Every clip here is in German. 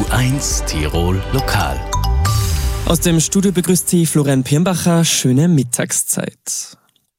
U1 Tirol Lokal. Aus dem Studio begrüßt Sie Florian Pirnbacher. Schöne Mittagszeit.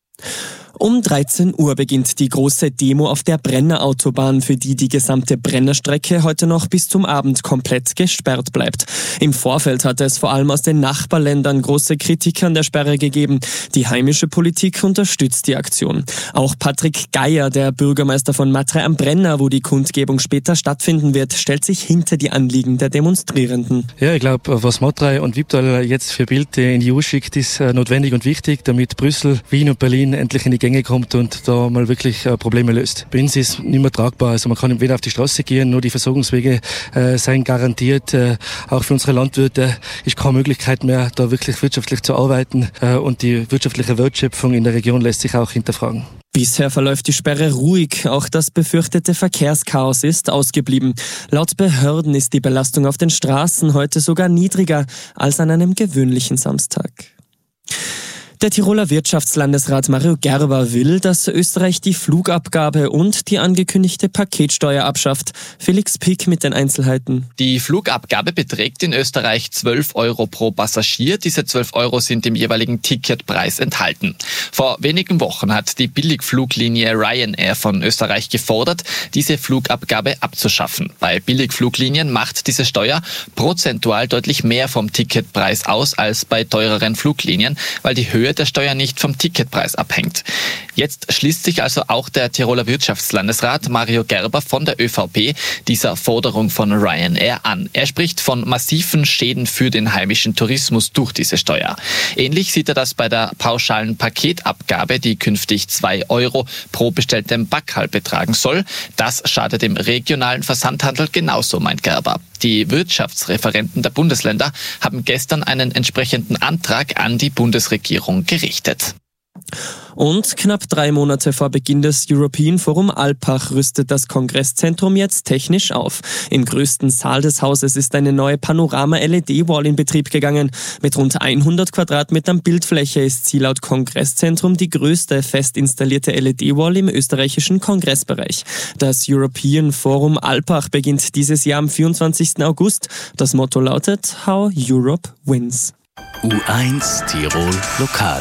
Um 13 Uhr beginnt die große Demo auf der Brenner Autobahn, für die gesamte Brennerstrecke heute noch bis zum Abend komplett gesperrt bleibt. Im Vorfeld hatte es vor allem aus den Nachbarländern große Kritik an der Sperre gegeben. Die heimische Politik unterstützt die Aktion. Auch Patrick Geier, der Bürgermeister von Matre am Brenner, wo die Kundgebung später stattfinden wird, stellt sich hinter die Anliegen der Demonstrierenden. Ja, ich glaube, was Matre und Wipptal jetzt für Bild in die EU schickt, ist notwendig und wichtig, damit Brüssel, Wien und Berlin endlich in die Gänge kommt und da mal wirklich Probleme löst. Bei uns ist es nicht mehr tragbar. Also man kann weder auf die Straße gehen, nur die Versorgungswege seien garantiert. Auch für unsere Landwirte ist keine Möglichkeit mehr, da wirklich wirtschaftlich zu arbeiten. Und die wirtschaftliche Wertschöpfung in der Region lässt sich auch hinterfragen. Bisher verläuft die Sperre ruhig. Auch das befürchtete Verkehrschaos ist ausgeblieben. Laut Behörden ist die Belastung auf den Straßen heute sogar niedriger als an einem gewöhnlichen Samstag. Der Tiroler Wirtschaftslandesrat Mario Gerber will, dass Österreich die Flugabgabe und die angekündigte Paketsteuer abschafft. Felix Pick mit den Einzelheiten. Die Flugabgabe beträgt in Österreich 12 Euro pro Passagier. Diese 12 Euro sind im jeweiligen Ticketpreis enthalten. Vor wenigen Wochen hat die Billigfluglinie Ryanair von Österreich gefordert, diese Flugabgabe abzuschaffen. Bei Billigfluglinien macht diese Steuer prozentual deutlich mehr vom Ticketpreis aus als bei teureren Fluglinien, weil die Höhe der Steuer nicht vom Ticketpreis abhängt. Jetzt schließt sich also auch der Tiroler Wirtschaftslandesrat Mario Gerber von der ÖVP dieser Forderung von Ryanair an. Er spricht von massiven Schäden für den heimischen Tourismus durch diese Steuer. Ähnlich sieht er das bei der pauschalen Paketabgabe, die künftig 2 Euro pro bestelltem Backerl betragen soll. Das schadet dem regionalen Versandhandel genauso, meint Gerber. Die Wirtschaftsreferenten der Bundesländer haben gestern einen entsprechenden Antrag an die Bundesregierung gerichtet. Und knapp 3 Monate vor Beginn des European Forum Alpbach rüstet das Kongresszentrum jetzt technisch auf. Im größten Saal des Hauses ist eine neue Panorama-LED-Wall in Betrieb gegangen. Mit rund 100 Quadratmetern Bildfläche ist sie laut Kongresszentrum die größte fest installierte LED-Wall im österreichischen Kongressbereich. Das European Forum Alpbach beginnt dieses Jahr am 24. August. Das Motto lautet How Europe Wins. U1 Tirol Lokal.